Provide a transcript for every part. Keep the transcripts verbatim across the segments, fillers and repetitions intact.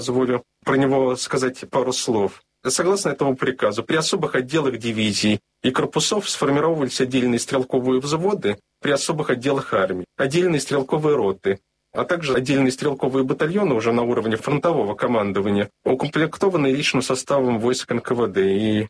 позволю про него сказать пару слов. Согласно этому приказу, при особых отделах дивизий и корпусов сформировались отдельные стрелковые взводы, при особых отделах армий, отдельные стрелковые роты, а также отдельные стрелковые батальоны уже на уровне фронтового командования, укомплектованные личным составом войск эн ка вэ дэ. И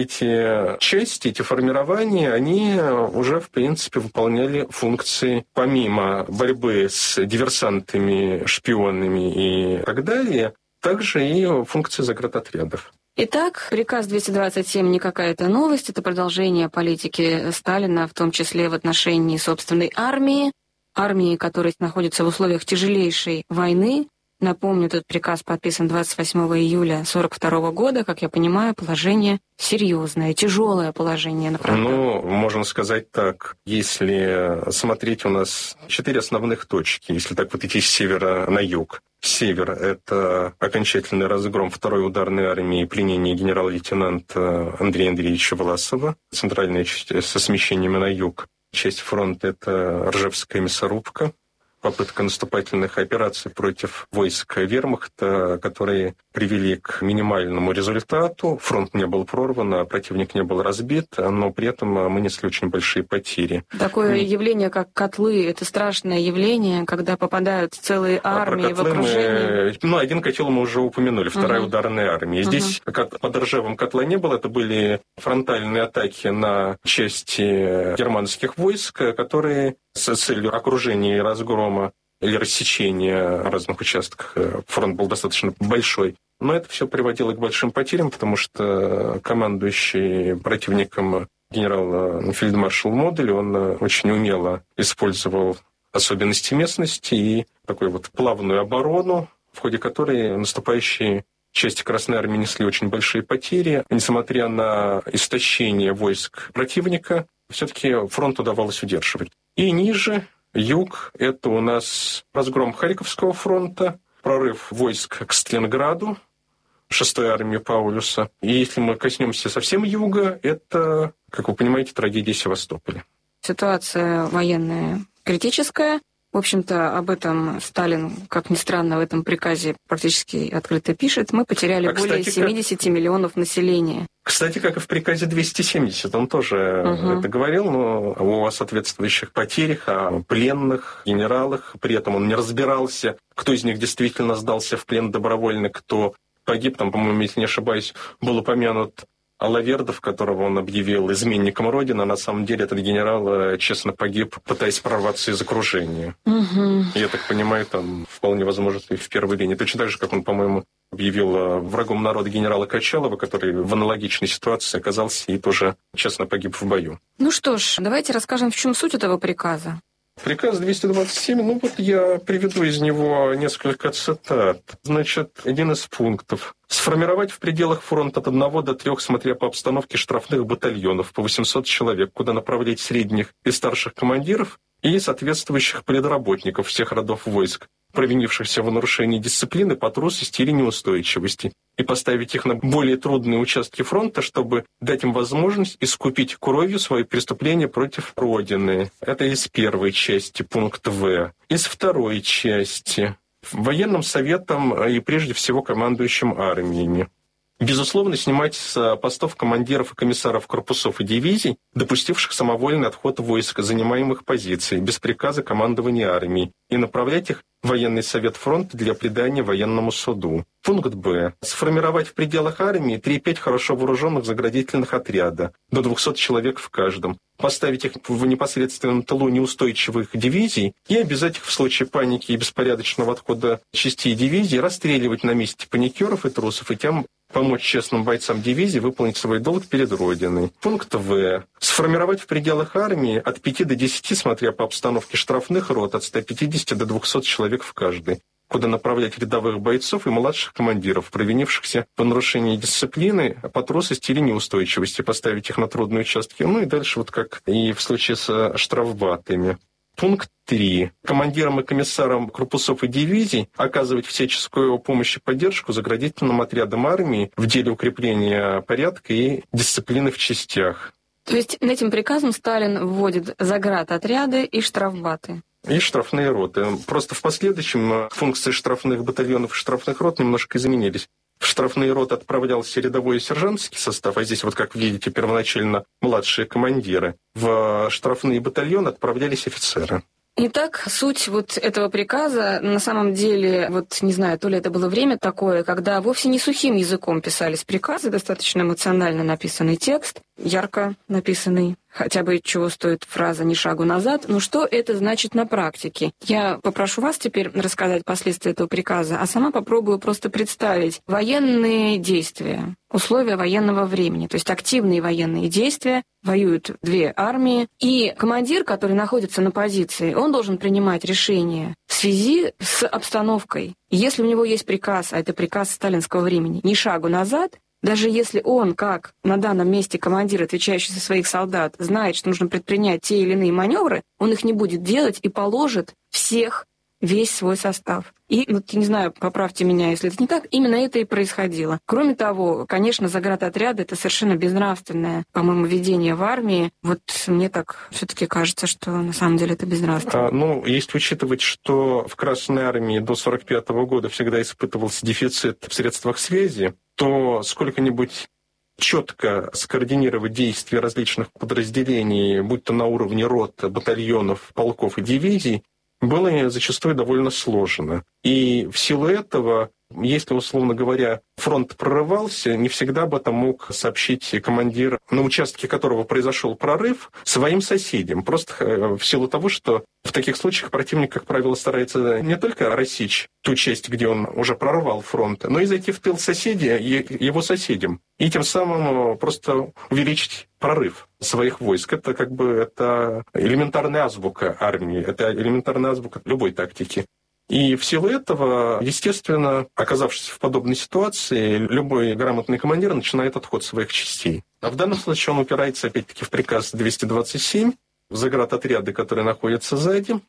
эти части, эти формирования, они уже, в принципе, выполняли функции, помимо борьбы с диверсантами, шпионами и так далее, также и функции заградотрядов. Итак, приказ двести двадцать семь не какая-то новость, это продолжение политики Сталина, в том числе в отношении собственной армии, армии, которая находится в условиях тяжелейшей войны. Напомню, этот приказ подписан двадцать восьмого июля сорок второго года. Как я понимаю, положение серьезное, тяжелое положение на фронтах. Ну, можно сказать так. Если смотреть, у нас четыре основных точки, если так вот идти с севера на юг. Север — это окончательный разгром второй ударной армии и пленение генерал-лейтенанта Андрея Андреевича Власова. Центральная часть со смещениями на юг. Часть фронта — это Ржевская мясорубка. Попытка наступательных операций против войск вермахта, которые привели к минимальному результату. Фронт не был прорван, а противник не был разбит, но при этом мы несли очень большие потери. Такое и... явление, как котлы, это страшное явление, когда попадают целые армии а в окружение. Мы... Ну, один котел мы уже упомянули, вторая uh-huh. ударная армия. Здесь uh-huh. под Ржевом котла не было, это были фронтальные атаки на части германских войск, которые с целью окружения и разгрома или рассечения на разных участках. Фронт был достаточно большой. Но это все приводило к большим потерям, потому что командующий противником генерал-фельдмаршал Модель, он очень умело использовал особенности местности и такую вот плавную оборону, в ходе которой наступающие части Красной Армии несли очень большие потери. Несмотря на истощение войск противника, все-таки фронт удавалось удерживать. И ниже, юг, это у нас разгром Харьковского фронта, прорыв войск к Сталинграду, шестой армии Паулюса. И если мы коснемся совсем юга, это, как вы понимаете, трагедия Севастополя. Ситуация военная критическая. В общем-то, об этом Сталин, как ни странно, в этом приказе практически открыто пишет. Мы потеряли а, более кстати, семьдесят как... миллионов населения. Кстати, как и в приказе двести семьдесят, он тоже угу. это говорил, но о соответствующих потерях, о пленных генералах. При этом он не разбирался, кто из них действительно сдался в плен добровольно, кто погиб. Там, по-моему, если не ошибаюсь, был упомянут Алавердов, которого он объявил изменником Родины, а на самом деле этот генерал честно погиб, пытаясь прорваться из окружения. Угу. Я так понимаю, там вполне возможно и в первой линии. Точно так же, как он, по-моему, объявил врагом народа генерала Качалова, который в аналогичной ситуации оказался и тоже честно погиб в бою. Ну что ж, давайте расскажем, в чем суть этого приказа. Приказ двести двадцать семь, ну вот я приведу из него несколько цитат. Значит, один из пунктов. Сформировать в пределах фронта от одного до трех, смотря по обстановке, штрафных батальонов по восемьсот человек, куда направлять средних и старших командиров и соответствующих предработников всех родов войск, провинившихся в нарушении дисциплины по трусости или неустойчивости, и поставить их на более трудные участки фронта, чтобы дать им возможность искупить кровью свои преступления против Родины. Это из первой части, пункт В. Из второй части. Военным советом и прежде всего командующим армиями. Безусловно, снимать с постов командиров и комиссаров корпусов и дивизий, допустивших самовольный отход войск, занимаемых позиций, без приказа командования армией, и направлять их в военный совет фронта для предания военному суду. Пункт Б. Сформировать в пределах армии три-пять хорошо вооруженных заградительных отряда, до двухсот человек в каждом, поставить их в непосредственном тылу неустойчивых дивизий и обязать их в случае паники и беспорядочного отхода частей дивизий расстреливать на месте паникеров и трусов, и тем помочь честным бойцам дивизии выполнить свой долг перед Родиной. Пункт В. Сформировать в пределах армии от пяти до десяти, смотря по обстановке, штрафных рот от ста пятидесяти до двухсот человек в каждой, куда направлять рядовых бойцов и младших командиров, провинившихся по нарушении дисциплины, по трусости или неустойчивости, поставить их на трудные участки. Ну и дальше вот как и в случае с штрафбатами. Пункт три. Командирам и комиссарам корпусов и дивизий оказывать всяческую помощь и поддержку заградительным отрядам армии в деле укрепления порядка и дисциплины в частях. То есть этим приказом Сталин вводит заградотряды и штрафбаты? и штрафные роты. Просто в последующем функции штрафных батальонов и штрафных рот немножко изменились. В штрафные роты отправлялся рядовой и сержантский состав, а здесь, вот как видите, первоначально младшие командиры. В штрафные батальоны отправлялись офицеры. Итак, суть вот этого приказа, на самом деле, вот не знаю, то ли это было время такое, когда вовсе не сухим языком писались приказы, достаточно эмоционально написанный текст, ярко написанный, хотя бы чего стоит фраза «ни шагу назад». Но что это значит на практике? Я попрошу вас теперь рассказать последствия этого приказа, а сама попробую просто представить военные действия, условия военного времени, то есть активные военные действия, воюют две армии, и командир, который находится на позиции, он должен принимать решение в связи с обстановкой. Если у него есть приказ, а это приказ сталинского времени, «ни шагу назад», даже если он, как на данном месте командир, отвечающий за своих солдат, знает, что нужно предпринять те или иные маневры, он их не будет делать и положит всех, весь свой состав. И, вот, я не знаю, поправьте меня, если это не так, именно это и происходило. Кроме того, конечно, заградотряды — это совершенно безнравственное, по-моему, ведение в армии. Вот мне так все-таки кажется, что на самом деле это безнравственно. А, ну, если учитывать, что в Красной армии до сорок пятого года всегда испытывался дефицит в средствах связи, то сколько-нибудь четко скоординировать действия различных подразделений, будь то на уровне рот, батальонов, полков и дивизий, было зачастую довольно сложно. И в силу этого, если, условно говоря, фронт прорывался, не всегда об этом мог сообщить командир, на участке которого произошел прорыв, своим соседям. Просто в силу того, что в таких случаях противник, как правило, старается не только рассечь ту часть, где он уже прорвал фронт, но и зайти в тыл соседей и его соседям. И тем самым просто увеличить прорыв своих войск. Это как бы это элементарная азбука армии, это элементарная азбука любой тактики. И в силу этого, естественно, оказавшись в подобной ситуации, любой грамотный командир начинает отход своих частей. А в данном случае он упирается, опять-таки, в приказ двести двадцать семь, в заградотряды, которые находятся сзади,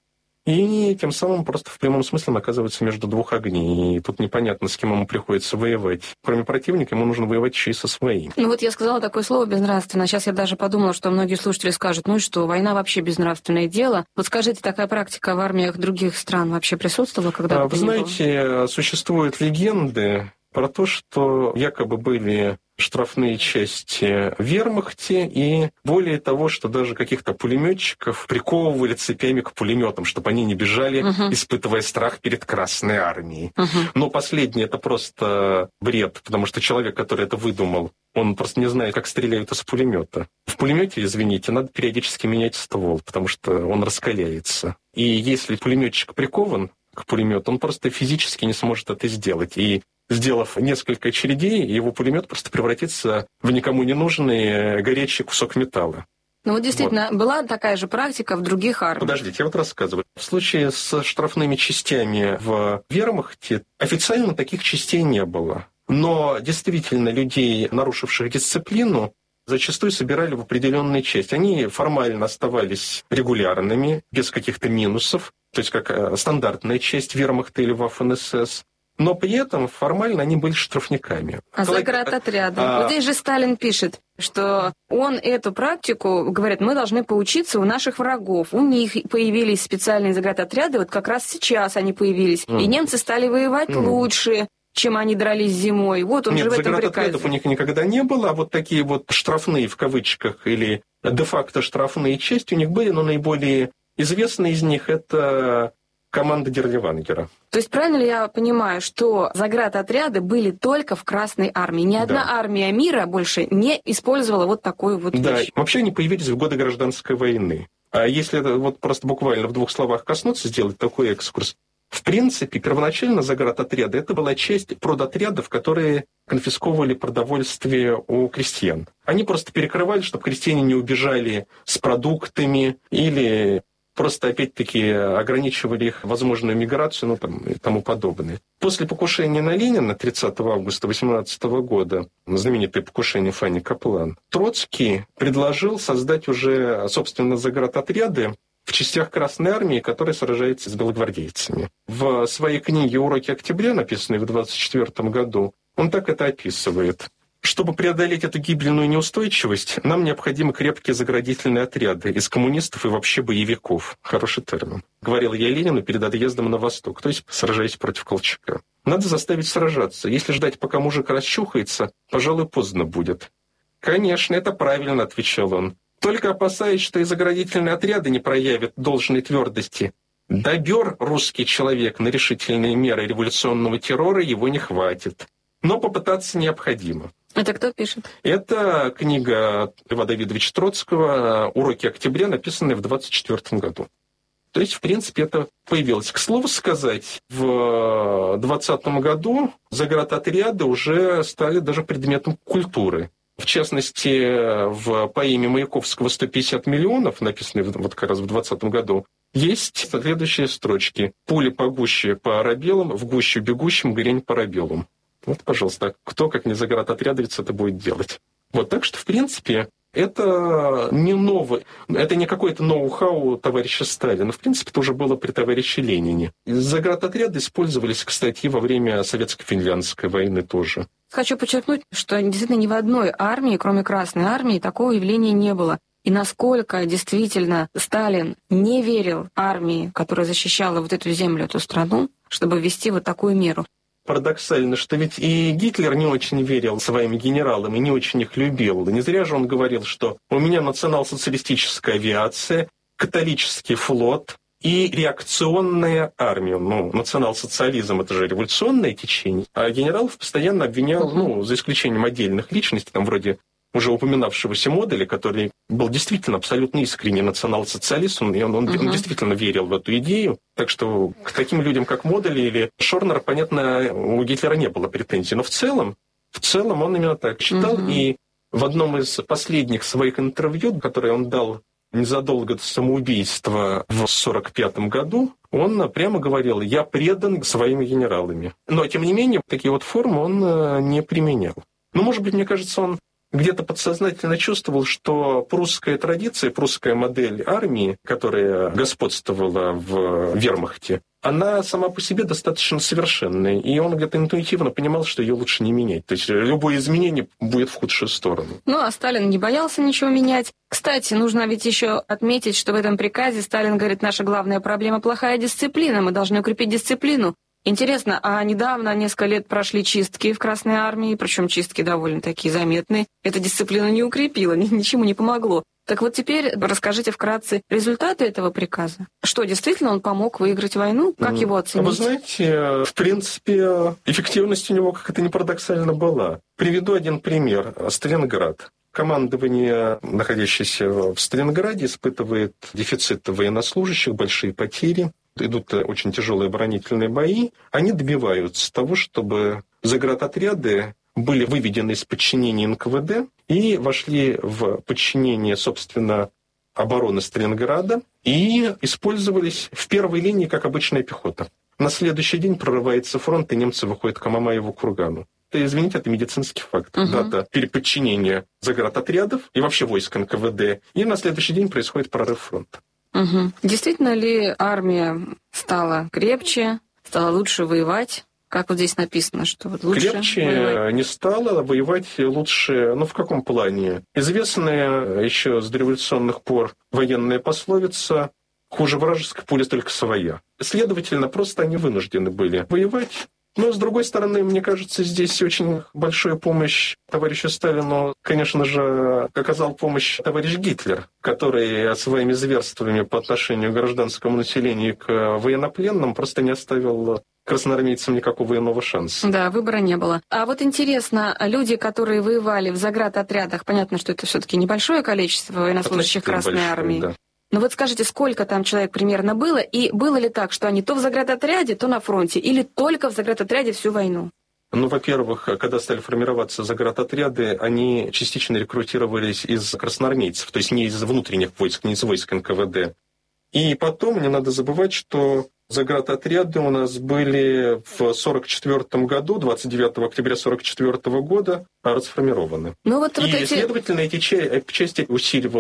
и тем самым просто в прямом смысле оказывается между двух огней. И тут непонятно, с кем ему приходится воевать. Кроме противника, ему нужно воевать еще и со своим. Ну вот я сказала такое слово «безнравственно». Сейчас я даже подумала, что многие слушатели скажут, ну и что, война вообще безнравственное дело. Вот скажите, такая практика в армиях других стран вообще присутствовала когда-то? А, вы знаете, существуют легенды про то, что якобы были штрафные части в вермахте, и более того, что даже каких-то пулеметчиков приковывали цепями к пулеметам, чтобы они не бежали, uh-huh. испытывая страх перед Красной армией. Uh-huh. Но последнее — это просто бред, потому что человек, который это выдумал, он просто не знает, как стреляют из пулемета. В пулемете, извините, надо периодически менять ствол, потому что он раскаляется. И если пулеметчик прикован к пулемету, он просто физически не сможет это сделать. И сделав несколько очередей, его пулемет просто превратится в никому не нужный горячий кусок металла. Ну вот действительно, вот. Была такая же практика в других армиях. Подождите, я вот рассказываю. В случае с штрафными частями в вермахте официально таких частей не было. Но действительно людей, нарушивших дисциплину, зачастую собирали в определенные части. Они формально оставались регулярными, без каких-то минусов, то есть как стандартная часть вермахта или Waffen-эс эс. Но при этом формально они были штрафниками. А заградотряды? А... Вот здесь же Сталин пишет, что он эту практику, говорит, мы должны поучиться у наших врагов. У них появились специальные заградотряды, вот как раз сейчас они появились. Mm. И немцы стали воевать mm. лучше, чем они дрались зимой. Вот он Нет, же в этом заградотрядов у них никогда не было, а вот такие вот штрафные, в кавычках, или де-факто штрафные части у них были, но наиболее известные из них — это команда Дерли-Вангера. То есть правильно ли я понимаю, что заградотряды были только в Красной армии? Ни одна да. армия мира больше не использовала вот такую вот вещь? Да, вообще они появились в годы Гражданской войны. А если вот просто буквально в двух словах коснуться, сделать такой экскурс. В принципе, первоначально заградотряды — это была часть продотрядов, которые конфисковывали продовольствие у крестьян. Они просто перекрывали, чтобы крестьяне не убежали с продуктами или... Просто, опять-таки, ограничивали их возможную миграцию, ну, там, и тому подобное. После покушения на Ленина тридцатого августа восемнадцатого года, знаменитое покушение Фанни Каплан, Троцкий предложил создать уже, собственно, заградотряды в частях Красной армии, которые сражаются с белогвардейцами. В своей книге «Уроки октября», написанной в двадцать четвёртом году, он так это описывает. Чтобы преодолеть эту гибельную неустойчивость, нам необходимы крепкие заградительные отряды из коммунистов и вообще боевиков. Хороший термин. Говорил я Ленину перед отъездом на Восток, то есть сражаясь против Колчака. Надо заставить сражаться. Если ждать, пока мужик расчухается, пожалуй, поздно будет. «Конечно, это правильно», — отвечал он. «Только опасаясь, что и заградительные отряды не проявят должной твердости. Добер русский человек на решительные меры революционного террора, его не хватит. Но попытаться необходимо». Это кто пишет? Это книга Льва Давидовича Троцкого «Уроки октября», написанная в двадцать четвёртом году. То есть, в принципе, это появилось. К слову сказать, в двадцатом году заградотряды уже стали даже предметом культуры. В частности, в поэме Маяковского «сто пятьдесят миллионов», написанной вот как раз в двадцатом году, есть следующие строчки. «Пули погуще по арабелам, в гущу бегущим грень по арабелам». Вот, пожалуйста, кто, как не заградотрядовец, это будет делать. Вот, так что, в принципе, это не новое, это не какое-то ноу-хау товарища Сталина. В принципе, это уже было при товарище Ленине. Заградотряды использовались, кстати, во время Советско-финляндской войны тоже. Хочу подчеркнуть, что действительно ни в одной армии, кроме Красной армии, такого явления не было. И насколько действительно Сталин не верил армии, которая защищала вот эту землю, эту страну, чтобы ввести вот такую меру. Парадоксально, что ведь и Гитлер не очень верил своим генералам и не очень их любил. Не зря же он говорил, что у меня национал-социалистическая авиация, католический флот и реакционная армия. Ну, национал-социализм — это же революционное течение. А генералов постоянно обвинял, ну, за исключением отдельных личностей, там вроде уже упоминавшегося Моделя, который был действительно абсолютно искренний национал-социалист, он, он, он, uh-huh. он действительно верил в эту идею. Так что к таким людям, как Модель или Шорнер, понятно, у Гитлера не было претензий. Но в целом, в целом он именно так считал. Uh-huh. И в одном из последних своих интервью, которое он дал незадолго до самоубийства в сорок пятом году, он прямо говорил: «Я предан своими генералами». Но, тем не менее, такие вот формы он не применял. Ну, может быть, мне кажется, он где-то подсознательно чувствовал, что прусская традиция, прусская модель армии, которая господствовала в вермахте, она сама по себе достаточно совершенная, и он где-то интуитивно понимал, что ее лучше не менять. То есть любое изменение будет в худшую сторону. Ну, а Сталин не боялся ничего менять. Кстати, нужно ведь еще отметить, что в этом приказе Сталин говорит: наша главная проблема — плохая дисциплина, мы должны укрепить дисциплину. Интересно, а недавно, несколько лет, прошли чистки в Красной армии, причем чистки довольно такие заметные. Эта дисциплина не укрепила, ничему не помогло. Так вот теперь расскажите вкратце результаты этого приказа. Что, действительно он помог выиграть войну? Как его оценить? Вы знаете, в принципе, эффективность у него, как это ни парадоксально, была. Приведу один пример. Сталинград. Командование, находящееся в Сталинграде, испытывает дефицит военнослужащих, большие потери. Идут очень тяжелые оборонительные бои. Они добиваются того, чтобы заградотряды были выведены из подчинения эн ка вэ дэ и вошли в подчинение, собственно, обороны Сталинграда и использовались в первой линии как обычная пехота. На следующий день прорывается фронт, и немцы выходят к Мамаеву кургану. Это, извините, это медицинский факт. Uh-huh. Дата переподчинения заградотрядов и вообще войск эн ка вэ дэ. И на следующий день происходит прорыв фронта. Угу. Действительно ли армия стала крепче, стала лучше воевать? Как вот здесь написано, что вот лучше крепче воевать? Не стало, воевать лучше. Ну, в каком плане? Известная еще с дореволюционных пор военная пословица: «Хуже вражеской пули только своя». Следовательно, просто они вынуждены были воевать. Но, с другой стороны, мне кажется, здесь очень большую помощь товарищу Сталину, конечно же, оказал помощь товарищ Гитлер, который своими зверствами по отношению к гражданскому населению и к военнопленным просто не оставил красноармейцам никакого иного шанса. Да, выбора не было. А вот интересно, люди, которые воевали в заградотрядах, понятно, что это все-таки небольшое количество военнослужащих Красной большое, армии. Да. Но вот скажите, сколько там человек примерно было, и было ли так, что они то в заградотряде, то на фронте, или только в заградотряде всю войну? Ну, во-первых, когда стали формироваться заградотряды, они частично рекрутировались из красноармейцев, то есть не из внутренних войск, не из войск эн ка вэ дэ. И потом не надо забывать, что заградотряды у нас были в сорок четвёртом году, двадцать девятого октября сорок четвёртого года, расформированы. Ну, вот, и, вот эти... следовательно, эти части усиливалась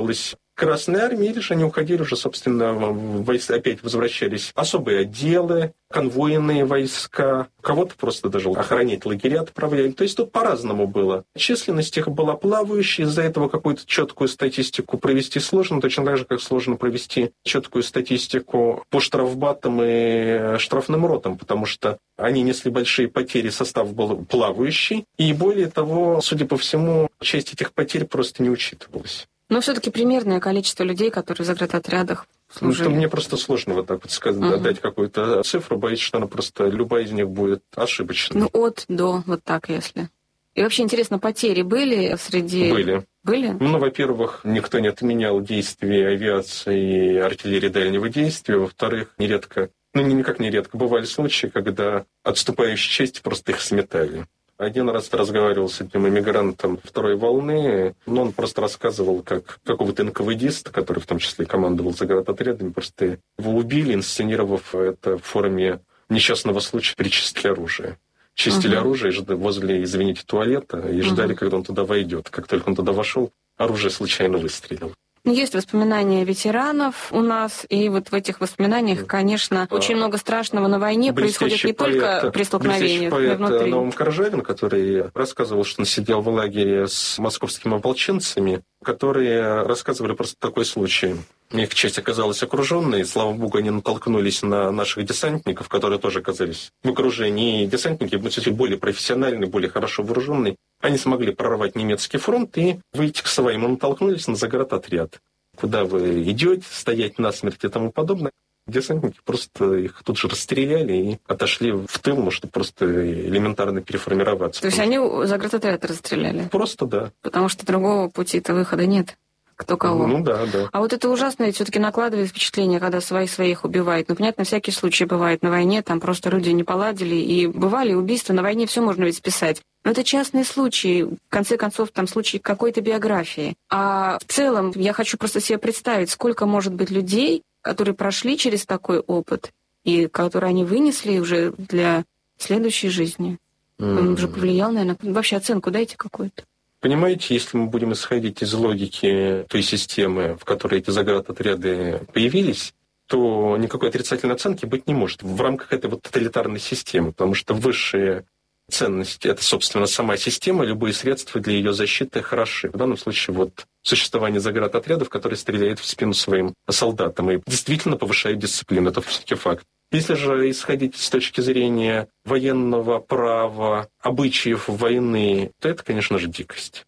Красной армии, или же они уходили уже, собственно, войска, опять возвращались особые отделы, конвойные войска, кого-то просто даже охранять лагеря отправляли. То есть тут по-разному было. Численность их была плавающей, из-за этого какую-то четкую статистику провести сложно, точно так же, как сложно провести четкую статистику по штрафбатам и штрафным ротам, потому что они несли большие потери, состав был плавающий, и более того, судя по всему, часть этих потерь просто не учитывалась. Но все-таки примерное количество людей, которые в заградотрядах служили. Ну, мне просто сложно вот так вот сказать, угу. дать какую-то цифру, боюсь, что она просто, любая из них будет ошибочной. Ну, от до, вот так, если. И вообще, интересно, потери были среди... Были. Были? Ну, во-первых, никто не отменял действия авиации и артиллерии дальнего действия. Во-вторых, нередко, ну, никак нередко, бывали случаи, когда отступающие части просто их сметали. Один раз разговаривал с этим иммигрантом второй волны, но он просто рассказывал, как какого-то эн ка вэ диста, который в том числе командовал заградотрядами, просто его убили, инсценировав это в форме несчастного случая при чистке оружия. Чистили uh-huh. оружие возле, извините, туалета и ждали, uh-huh. когда он туда войдет. Как только он туда вошел, оружие случайно выстрелило. Есть воспоминания ветеранов у нас, и вот в этих воспоминаниях, конечно, а, очень много страшного на войне происходит не поэт, только при столкновениях, но и внутри. Наум Коржавин, который рассказывал, что он сидел в лагере с московскими ополченцами, которые рассказывали просто такой случай. Их часть оказалась окруженной, и, слава богу, они натолкнулись на наших десантников, которые тоже оказались в окружении. И десантники, более профессиональные, более хорошо вооруженные, они смогли прорвать немецкий фронт и выйти к своим. И натолкнулись на заградотряд. Куда вы идете, стоять насмерть и тому подобное. Десантники просто их тут же расстреляли и отошли в тыл, ну, чтобы просто элементарно переформироваться. То есть они заградотряд расстреляли? Просто да. Потому что другого пути-то выхода нет. Кто кого. Ну да, да. А вот это ужасное все-таки накладывает впечатление, когда свои своих убивают. Ну, понятно, всякие случаи бывают на войне, там просто люди не поладили, и бывали убийства, на войне все можно ведь списать. Но это частные случаи, в конце концов, там случаи какой-то биографии. А в целом я хочу просто себе представить, сколько может быть людей, которые прошли через такой опыт, и которые они вынесли уже для следующей жизни. Mm. Он уже повлиял, наверное. Вообще оценку дайте какую-то. Понимаете, если мы будем исходить из логики той системы, в которой эти заградотряды появились, то никакой отрицательной оценки быть не может в рамках этой вот тоталитарной системы, потому что высшие ценности — это, собственно, сама система, любые средства для ее защиты хороши. В данном случае вот существование заградотрядов, которые стреляют в спину своим солдатам и действительно повышают дисциплину. Это все-таки факт. Если же исходить с точки зрения военного права, обычаев войны, то это, конечно же, дикость.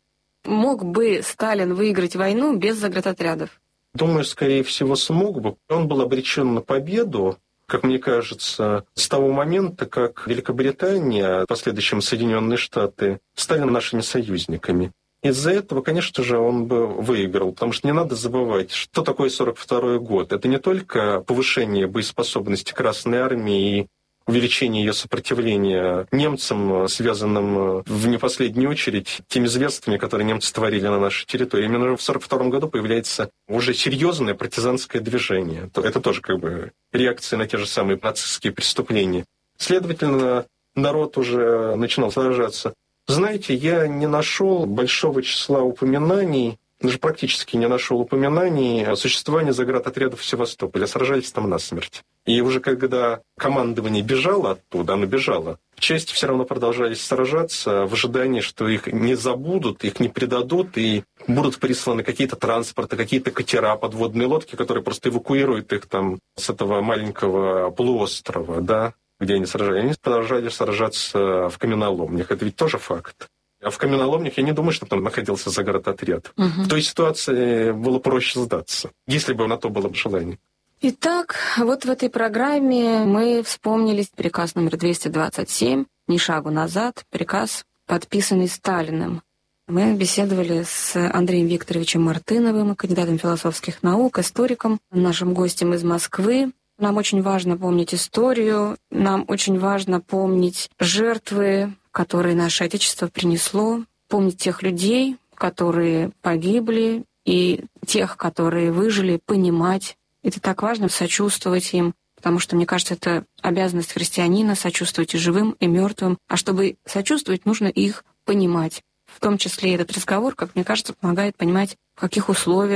Мог бы Сталин выиграть войну без заградотрядов? Думаю, скорее всего, смог бы. Он был обречен на победу, как мне кажется, с того момента, как Великобритания, в последующем Соединенные Штаты, стали нашими союзниками. Из-за этого, конечно же, он бы выиграл, потому что не надо забывать, что такое сорок второй год. Это не только повышение боеспособности Красной Армии и увеличение ее сопротивления немцам, связанным в не последнюю очередь теми зверствами, которые немцы творили на нашей территории. Именно в сорок втором году появляется уже серьезное партизанское движение. Это тоже как бы реакция на те же самые нацистские преступления. Следовательно, народ уже начинал сражаться. Знаете, я не нашел большого числа упоминаний, даже практически не нашел упоминаний о существовании заградотрядов в Севастополе. Сражались там насмерть. И уже когда командование бежало оттуда, оно бежало, части все равно продолжали сражаться в ожидании, что их не забудут, их не предадут, и будут присланы какие-то транспорты, какие-то катера, подводные лодки, которые просто эвакуируют их там с этого маленького полуострова, да, где они сражались. Они продолжали сражаться в каменоломнях. Это ведь тоже факт. А в каменоломнях я не думаю, что там находился заградотряд. Угу. В той ситуации было проще сдаться, если бы на то было желание. Итак, вот в этой программе мы вспомнили приказ номер двести двадцать семь «Ни шагу назад», приказ, подписанный Сталиным. Мы беседовали с Андреем Викторовичем Мартыновым, кандидатом философских наук, историком, нашим гостем из Москвы. Нам очень важно помнить историю, нам очень важно помнить жертвы, которые наше Отечество принесло, помнить тех людей, которые погибли, и тех, которые выжили, понимать. Это так важно, сочувствовать им, потому что, мне кажется, это обязанность христианина — сочувствовать и живым, и мертвым. А чтобы сочувствовать, нужно их понимать. В том числе этот разговор, как мне кажется, помогает понимать, в каких условиях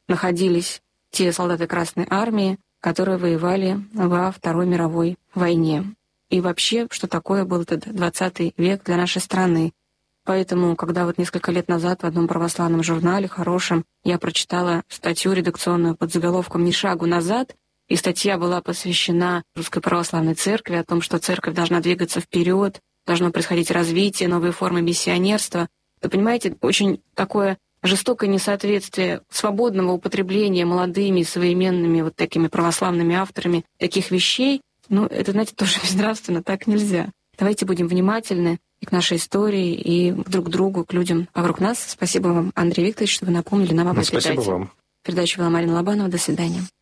находились те солдаты Красной Армии, которые воевали во Второй мировой войне. И вообще, что такое был этот двадцатый век для нашей страны. Поэтому, когда вот несколько лет назад в одном православном журнале, хорошем, я прочитала статью редакционную под заголовком «Ни шагу назад», и статья была посвящена Русской Православной Церкви, о том, что Церковь должна двигаться вперед, должно происходить развитие, новые формы миссионерства. Вы понимаете, очень такое жестокое несоответствие свободного употребления молодыми современными вот такими православными авторами таких вещей. Ну, это, знаете, тоже безнравственно, так нельзя. Давайте будем внимательны и к нашей истории, и друг к другу, к людям вокруг нас. Спасибо вам, Андрей Викторович, что вы напомнили нам об этой Спасибо дате. вам. Передачу вела Марина Лобанова. До свидания.